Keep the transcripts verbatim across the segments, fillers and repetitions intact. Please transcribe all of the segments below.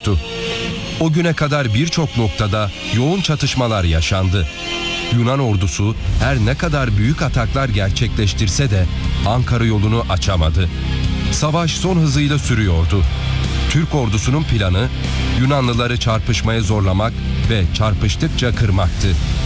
olmuştu. O güne kadar birçok noktada yoğun çatışmalar yaşandı. Yunan ordusu her ne kadar büyük ataklar gerçekleştirse de Ankara yolunu açamadı. Savaş son hızıyla sürüyordu. Türk ordusunun planı Yunanlıları çarpışmaya zorlamak ve çarpıştıkça kırmaktı.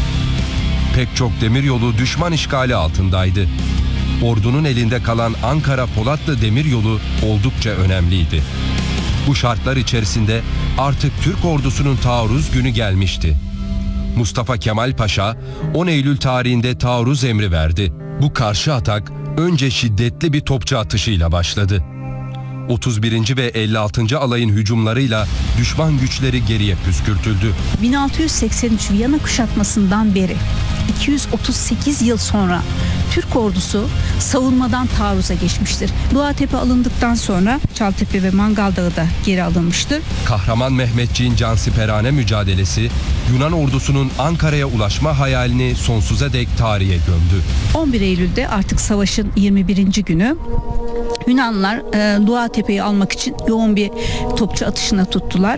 Pek çok demiryolu düşman işgali altındaydı. Ordunun elinde kalan Ankara-Polatlı demiryolu oldukça önemliydi. Bu şartlar içerisinde artık Türk ordusunun taarruz günü gelmişti. Mustafa Kemal Paşa on Eylül tarihinde taarruz emri verdi. Bu karşı atak önce şiddetli bir topçu atışıyla başladı. otuz birinci ve elli altıncı alayın hücumlarıyla düşman güçleri geriye püskürtüldü. bin altı yüz seksen üç Viyana kuşatmasından beri iki yüz otuz sekiz yıl sonra Türk ordusu savunmadan taarruza geçmiştir. Doğatepe alındıktan sonra Çaltepe ve Mangal Dağı da geri alınmıştır. Kahraman Mehmetçiğin cansiperane mücadelesi Yunan ordusunun Ankara'ya ulaşma hayalini sonsuza dek tarihe gömdü. on bir Eylül'de artık savaşın yirmi birinci günü Yunanlılar e, Doğatepe'yi almak için yoğun bir topçu atışına tuttular.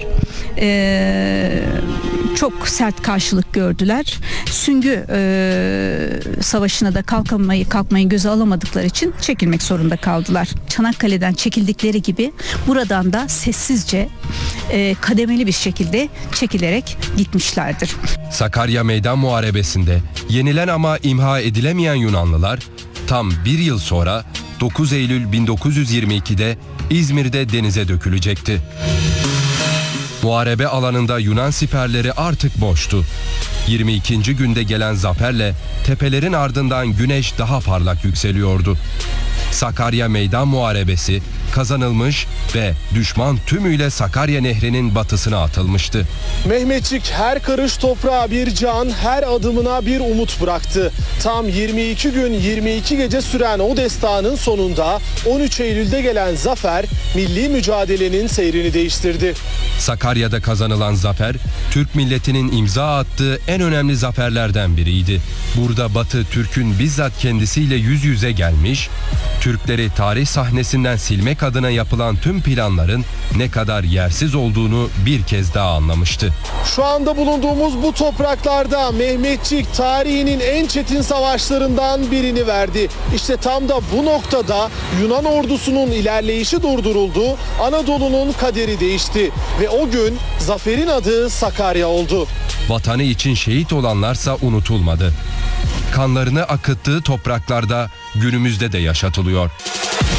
E, çok sert karşılık gördüler. Süngü e, savaşına da kalkamayı kalkmayı göze alamadıkları için çekilmek zorunda kaldılar. Çanakkale'den çekildikleri gibi buradan da sessizce e, kademeli bir şekilde çekilerek gitmişlerdir. Sakarya Meydan Muharebesi'nde yenilen ama imha edilemeyen Yunanlılar tam bir yıl sonra dokuz Eylül bin dokuz yüz yirmi iki'de İzmir'de denize dökülecekti. Muharebe alanında Yunan siperleri artık boştu. yirmi ikinci günde gelen zaferle tepelerin ardından güneş daha parlak yükseliyordu. Sakarya Meydan Muharebesi kazanılmış ve düşman tümüyle Sakarya Nehri'nin batısına atılmıştı. Mehmetçik her karış toprağa bir can, her adımına bir umut bıraktı. Tam yirmi iki gün yirmi iki gece süren o destanın sonunda on üç Eylül'de gelen zafer milli mücadelenin seyrini değiştirdi. Sakarya'da kazanılan zafer Türk milletinin imza attığı en önemli zaferlerden biriydi. Burada Batı Türk'ün bizzat kendisiyle yüz yüze gelmiş, Türkleri tarih sahnesinden silmek adına yapılan tüm planların ne kadar yersiz olduğunu bir kez daha anlamıştı. Şu anda bulunduğumuz bu topraklarda Mehmetçik tarihinin en çetin savaşlarından birini verdi. İşte tam da bu noktada Yunan ordusunun ilerleyişi durduruldu, Anadolu'nun kaderi değişti ve o gün zaferin adı Sakarya oldu. Vatanı için şehit olanlarsa unutulmadı. Kanlarını akıttığı topraklarda günümüzde de yaşatılıyor.